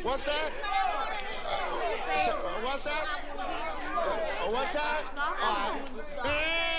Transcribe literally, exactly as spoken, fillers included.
What's that? So, what's that? Uh, what time? All right.